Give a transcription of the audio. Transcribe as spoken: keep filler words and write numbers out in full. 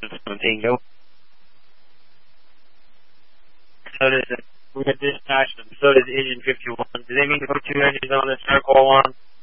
seventeen go. So does it, we got dispatch, so does engine fifty-one. Do they mean to put two engines on this circle one?